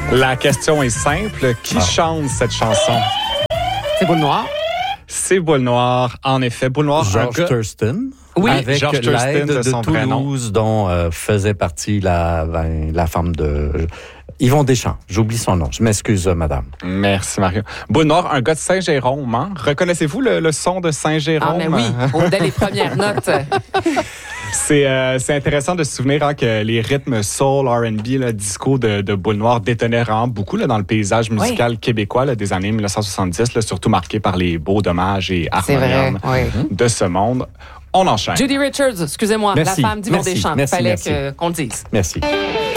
La question est simple. Qui chante cette chanson? C'est Boule Noire. C'est Boule Noire, en effet. Boule Noire, George Thurston. Oui, avec George l'aide Thurston, de son vrai nom. Toulouse, dont faisait partie la femme de Yvon Deschamps. J'oublie son nom. Je m'excuse, madame. Merci, Mario. Boule Noire, un gars de Saint-Jérôme. Hein? Reconnaissez-vous le son de Saint-Jérôme? Ah, mais oui, dès les premières notes. C'est intéressant de se souvenir que les rythmes soul, R&B, là, disco de Boule Noire détenaient vraiment beaucoup là, dans le paysage musical québécois là, des années 1970, là, surtout marqué par les beaux dommages et harmoniums de ce monde. On enchaîne. Judy Richards, excusez-moi, Merci. la femme d'Yvon Merci. Deschamps. Il Merci. fallait qu'on le dise. Merci.